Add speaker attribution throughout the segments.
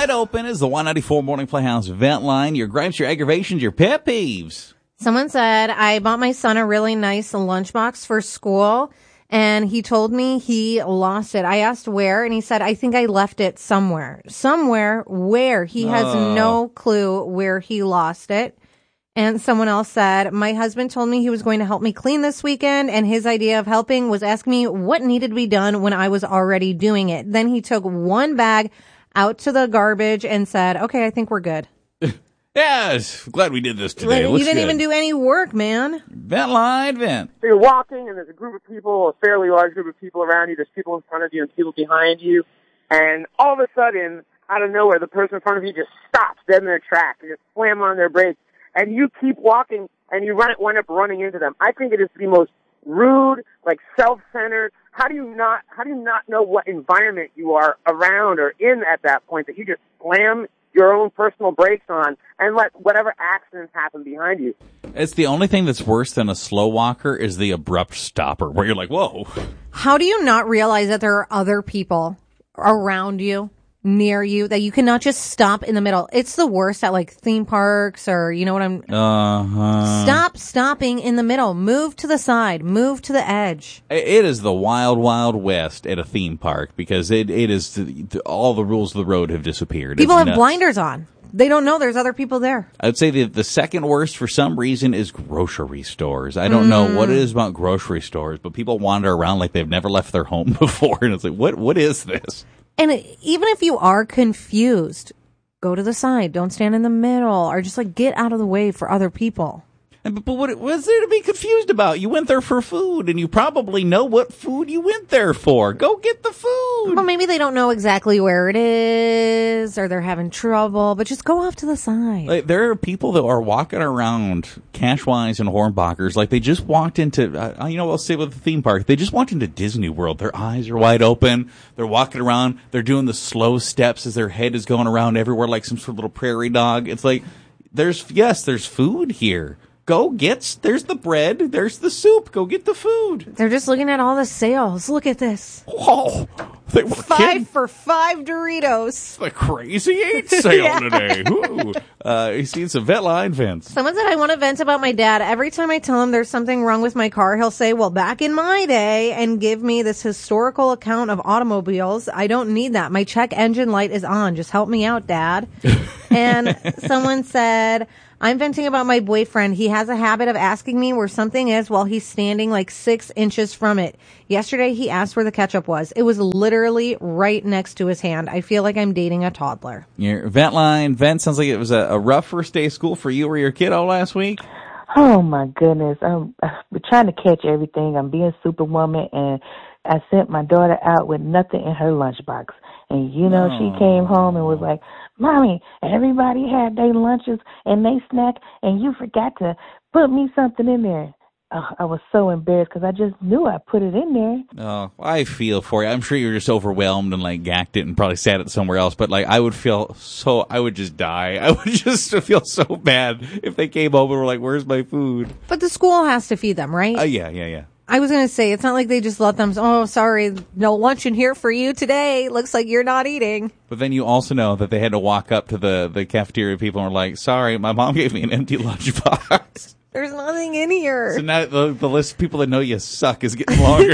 Speaker 1: wide open is the 194 Morning Playhouse vent line. Your gripes, your aggravations, your pet peeves.
Speaker 2: Someone said, I bought my son a really nice lunchbox for school, and he told me he lost it. I asked where, and he said, I think I left it somewhere. Somewhere where? He has no clue where he lost it. And someone else said, my husband told me he was going to help me clean this weekend, and his idea of helping was asking me what needed to be done when I was already doing it. Then he took one bag out to the garbage and said, okay, I think we're good.
Speaker 1: Yes, glad we did this today.
Speaker 2: You didn't even do any work, man.
Speaker 1: Vent line, vent.
Speaker 3: So you're walking, and there's a group of people, a fairly large group of people around you. There's people in front of you and people behind you. And all of a sudden, out of nowhere, the person in front of you just stops dead in their tracks and just slam on their brakes. And you keep walking, and you wind up running into them. I think it is the most rude, like self-centered. How do you not know what environment you are around or in at that point that you just slam your own personal brakes on and let whatever accidents happen behind you?
Speaker 1: It's the only thing that's worse than a slow walker is the abrupt stopper where you're like, whoa.
Speaker 2: How do you not realize that there are other people around you, near you, that you cannot just stop in the middle? It's the worst at like theme parks or you know what I'm... Stop stopping in the middle. Move to the side. Move to the edge.
Speaker 1: It is the wild, wild west at a theme park because it is all the rules of the road have disappeared.
Speaker 2: People have blinders on. They don't know there's other people there.
Speaker 1: I would say the second worst for some reason is grocery stores. I don't know what it is about grocery stores, but people wander around like they've never left their home before. And it's like, what is this?
Speaker 2: And even if you are confused, go to the side. Don't stand in the middle or just like get out of the way for other people.
Speaker 1: But what's there to be confused about? You went there for food, and you probably know what food you went there for. Go get the food.
Speaker 2: Well, maybe they don't know exactly where it is, or they're having trouble, but just go off to the side.
Speaker 1: Like, there are people that are walking around Cashwise and Hornbachers like they just walked into, I'll say with the theme park, they just walked into Disney World. Their eyes are wide open. They're walking around. They're doing the slow steps as their head is going around everywhere like some sort of little prairie dog. It's like, there's food here. Go there's the bread, there's the soup, go get the food.
Speaker 2: They're just looking at all the sales. Look at this.
Speaker 1: Whoa. They were
Speaker 2: 5 for $5 Doritos.
Speaker 1: It's the Crazy 8 sale today. Ooh. You see some vet line vents.
Speaker 2: Someone said, I want to vent about my dad. Every time I tell him there's something wrong with my car, he'll say, well, back in my day, and give me this historical account of automobiles. I don't need that. My check engine light is on. Just help me out, Dad. And someone said, I'm venting about my boyfriend. He has a habit of asking me where something is while he's standing like 6 inches from it. Yesterday, he asked where the ketchup was. It was literally right next to his hand. I feel like I'm dating a toddler.
Speaker 1: Your vent sounds like it was a rough first day of school for you or your kiddo last week.
Speaker 4: Oh, my goodness. I'm trying to catch everything. I'm being superwoman, and I sent my daughter out with nothing in her lunchbox. And, she came home and was like, Mommy, everybody had their lunches and they snack, and you forgot to put me something in there. I was so embarrassed because I just knew I put it in there.
Speaker 1: Oh, I feel for you. I'm sure you're just overwhelmed and like gacked it and probably sat it somewhere else. But like, I would just die. I would just feel so bad if they came home and were like, where's my food?
Speaker 2: But the school has to feed them, right?
Speaker 1: Yeah.
Speaker 2: I was going to say, it's not like they just let them, oh, sorry, no lunch in here for you today. Looks like you're not eating.
Speaker 1: But then you also know that they had to walk up to the cafeteria people and were like, sorry, my mom gave me an empty lunchbox.
Speaker 2: There's nothing in here.
Speaker 1: So now the list of people that know you suck is getting longer.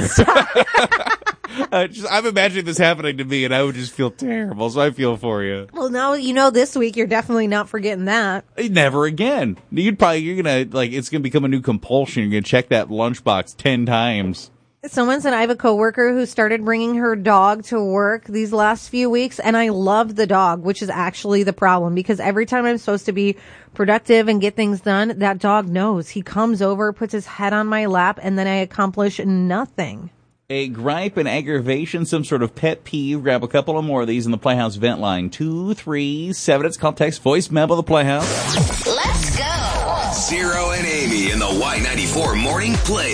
Speaker 1: I'm imagining this happening to me, and I would just feel terrible, so I feel for you.
Speaker 2: Well, now this week you're definitely not forgetting that.
Speaker 1: Never again. You're gonna, it's gonna become a new compulsion. You're gonna check that lunchbox 10 times.
Speaker 2: Someone said, I have a coworker who started bringing her dog to work these last few weeks, and I love the dog, which is actually the problem, because every time I'm supposed to be productive and get things done, that dog knows. He comes over, puts his head on my lap, and then I accomplish nothing.
Speaker 1: A gripe, an aggravation, some sort of pet peeve. Grab a couple of more of these in the Playhouse vent line. 237. It's called text voice memo the Playhouse.
Speaker 5: Let's go.
Speaker 6: Zero and Amy in the Y94 Morning Playhouse.